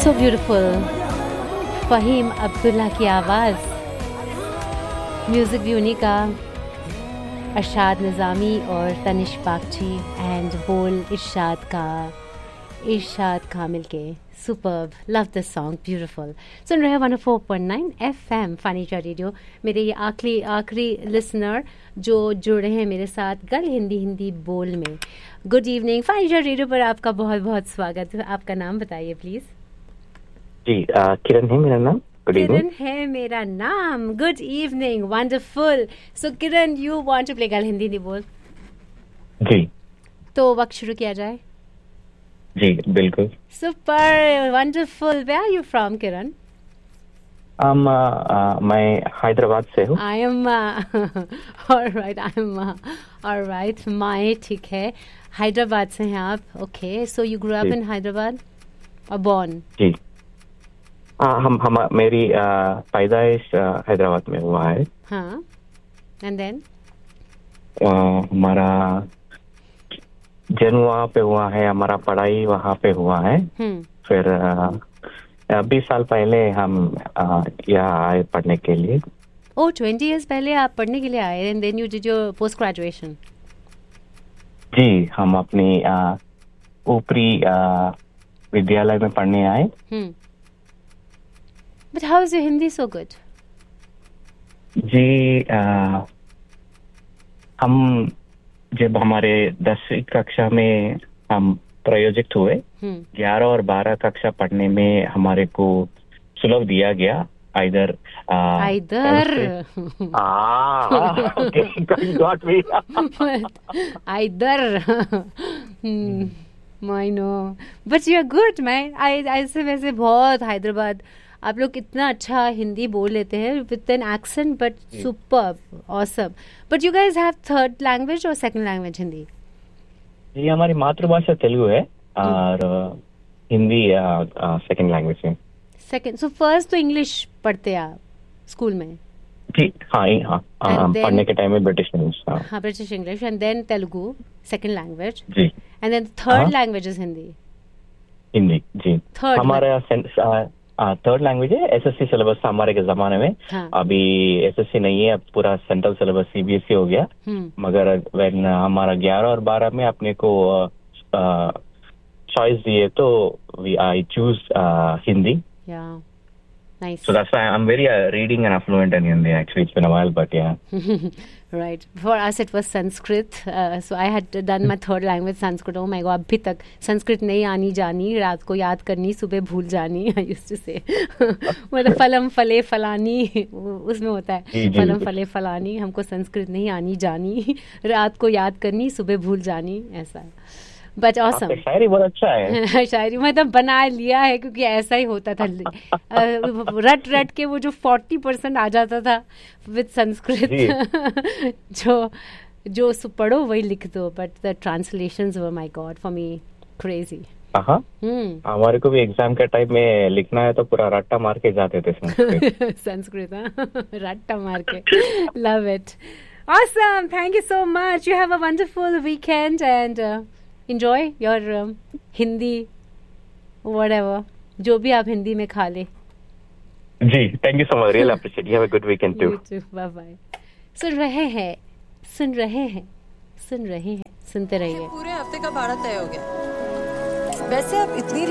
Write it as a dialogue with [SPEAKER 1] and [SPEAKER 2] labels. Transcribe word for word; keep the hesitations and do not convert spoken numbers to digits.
[SPEAKER 1] So beautiful. Faheem Abdullah की आवाज़, music भी उन्हीं का, अरशाद निज़ामी और तनिष बागची, एंड बोल इरशाद का इरशाद कामिल के. Superb, love this song, beautiful. सुन रहे हैं one O four point nine F M फानीजा radio. मेरे ये आखिरी आखिरी लिसनर जो जुड़े हैं मेरे साथ गल हिंदी हिंदी बोल में. Good evening. फानीजा रेडियो पर आपका बहुत बहुत स्वागत. आपका नाम बताइए प्लीज़.
[SPEAKER 2] जी, आ, किरण है मेरा नाम.
[SPEAKER 1] किरण है मेरा नाम. Good evening. Wonderful. So Kiran, you want to play गल हिंदी हिंदी बोल?
[SPEAKER 2] जी.
[SPEAKER 1] तो वक्त शुरू किया जाए.
[SPEAKER 2] जी बिल्कुल.
[SPEAKER 1] Super, wonderful. Where are you from Kiran?
[SPEAKER 2] um, uh, मैं हैदराबाद से हूँ.
[SPEAKER 1] I am alright. I am alright. My ठीक है. हैदराबाद से हैं आप. Okay. So you grow up in Hyderabad और बोर्न?
[SPEAKER 2] जी. आ, हम हम मेरी uh, पैदाइश uh, हैदराबाद में हुआ है.
[SPEAKER 1] हाँ. एंड देन
[SPEAKER 2] uh, हमारा जन्म वहाँ पे हुआ है, हमारा पढ़ाई वहाँ पे हुआ है.
[SPEAKER 1] हम्म.
[SPEAKER 2] फिर बीस साल पहले हम uh, यहाँ आए पढ़ने के लिए.
[SPEAKER 1] ओह, ट्वेंटी इयर्स पहले आप पढ़ने के लिए आए. And then you did your post graduation?
[SPEAKER 2] जी, हम अपनी uh, ऊपरी uh, विद्यालय में पढ़ने आए.
[SPEAKER 1] हम्म. But how is your Hindi so good?
[SPEAKER 2] Ji, uh, हम जब हमारे दसवीं कक्षा में हम प्रयोजित हुए, ग्यारह और बारह कक्षा पढ़ने में हमारे को सुलभ दिया गया. Either
[SPEAKER 1] either either I know, but you are good man. आई ऐसे वैसे बहुत हैदराबाद आप लोग कितना अच्छा हिंदी बोल लेते हैं with an accent, but superb, awesome. But you guys have third language और सेकंड लैंग्वेज हिंदी?
[SPEAKER 2] जी, हमारी मातृभाषा तेलुगु है और हिंदी सेकंड लैंग्वेज है.
[SPEAKER 1] सेकंड. सो फर्स्ट तो इंग्लिश पढ़ते आप स्कूल में?
[SPEAKER 2] जी हाँ. हाँ, हाँ
[SPEAKER 1] then,
[SPEAKER 2] पढ़ने के टाइम में ब्रिटिश इंग्लिश. हाँ,
[SPEAKER 1] हाँ British English. And then Telugu second language.
[SPEAKER 2] Ji.
[SPEAKER 1] And then third language is Hindi?
[SPEAKER 2] Hindi. Ji.
[SPEAKER 1] Third
[SPEAKER 2] हमारा थर्ड लैंग्वेज है. एसएससी सिलेबस था हमारे के जमाने में.
[SPEAKER 1] हाँ.
[SPEAKER 2] अभी एसएससी नहीं है, अब पूरा सेंट्रल सिलेबस सीबीएसई हो गया. मगर when हमारा ग्यारह और बारह में अपने को चॉइस दिए तो we I choose Hindi.
[SPEAKER 1] Yeah. Nice.
[SPEAKER 2] So that's why I'm very uh, reading and affluent in Hindi. Actually, it's been a while, but yeah.
[SPEAKER 1] Right. For us, it was Sanskrit. Uh, so I had done my third language, Sanskrit. Oh my God, अभी तक संस्कृत नहीं आनी जानी, रात को याद करनी, सुबह भूल जानी. I used to say. मतलब फलम फले फलानी उसमें होता है. फलम फले फलानी. हमको संस्कृत नहीं आनी जानी, रात को याद करनी, सुबह भूल जानी, ऐसा. But awesome.
[SPEAKER 2] शायरी बहुत अच्छा है.
[SPEAKER 1] शायरी मतलब बना लिया है क्योंकि ऐसा ही होता था. रट रट के वो जो फोर्टी परसेंट आ जाता था विद संस्कृत जो जो पढ़ो वही लिख दो. But the translations were my God for me crazy.
[SPEAKER 2] हमारे को भी एग्जाम के टाइम में लिखना है तो पूरा रट्टा मार के जाते थे संस्कृत.
[SPEAKER 1] संस्कृत रट्टा मार के. Love it. Awesome. Thank you so much. You have a wonderful weekend and enjoy your um, Hindi whatever जो भी आप हिंदी में खा ले.
[SPEAKER 2] जी, thank you so much. Really appreciate. You have a good weekend too.
[SPEAKER 1] You too. Bye bye. सुन रहे हैं सुन रहे हैं सुन रहे हैं सुनते रहिए.
[SPEAKER 3] पूरे हफ्ते का भाड़ा तय हो गया. वैसे आप इतनी